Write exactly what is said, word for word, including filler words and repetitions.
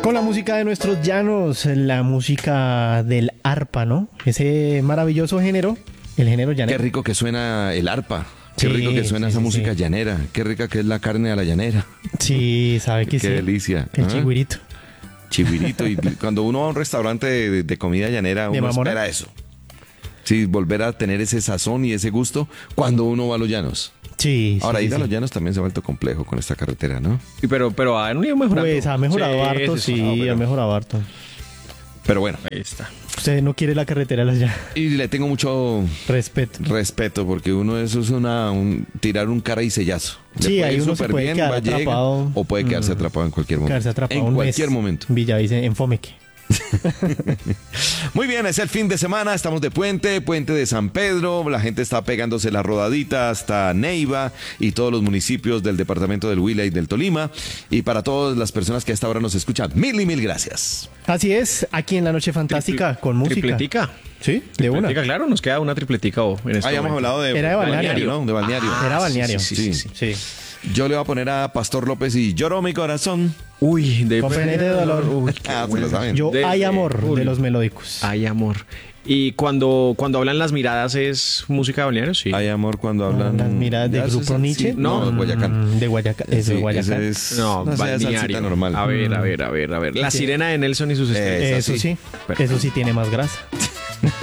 Con la música de nuestros llanos, la música del arpa, ¿no? Ese maravilloso género, el género llanero. Qué rico que suena el arpa. Qué Sí, rico que suena sí, esa sí, música sí. llanera. Qué rica que es la carne a la llanera. Sí, sabe que Qué sí. delicia. El ¿Ah? chigüirito. Chivirito. Y cuando uno va a un restaurante de, de comida llanera, ¿De uno mamona? espera eso. Sí, volver a tener ese sazón y ese gusto cuando uno va a los llanos. Sí, Ahora, sí, ir sí, a los sí. llanos también se ha vuelto complejo con esta carretera, ¿no? Y pero, pero han ido mejorando. Pues ha mejorado harto, sí, no, pero- ha mejorado harto. Pero bueno, Ahí está. Usted no quiere la carretera de las llanas. y le tengo mucho Respeto. respeto porque uno eso es una un, tirar un cara y sellazo. Le Sí, puede ahí ir uno se súper puede quedar va, llega, atrapado. o puede quedarse Mm. atrapado en cualquier momento. Quedarse atrapado en un cualquier mes. momento. Villa dice en Fomeque. Muy bien, es el fin de semana, estamos de puente, puente de San Pedro, la gente está pegándose la rodadita hasta Neiva y todos los municipios del departamento del Huila y del Tolima. Y para todas las personas que a esta hora nos escuchan, mil y mil gracias. Así es, aquí en la Noche Fantástica con música. Tripletica. Sí, de una. Tripletica, claro, nos queda una tripletica o en este Ah, ya hemos momento. hablado de, Era de balneario. ¿no? De balneario. Era balneario. sí, sí, sí, sí. Yo le voy a poner a Pastor López y Lloró mi corazón. Uy, de Con pena y de dolor. Uy, qué Ah, se bueno. lo saben. Yo De- hay amor uy. de los melódicos. Hay amor. Y cuando, cuando hablan las miradas es música de balneario, sí. Hay amor cuando hablan. Las miradas de Ya, eso Grupo es- Nietzsche. sí, no, Mm, Guayacán. De Guayacán. Es de Sí, Guayacán. ese es, No, no sé, salsita balneario. normal. A ver, a ver, a ver, a ver. La Sí. sirena de Nelson y sus estrellas. Eh, Eso sí. sí. Perfecto. Eso sí tiene más grasa.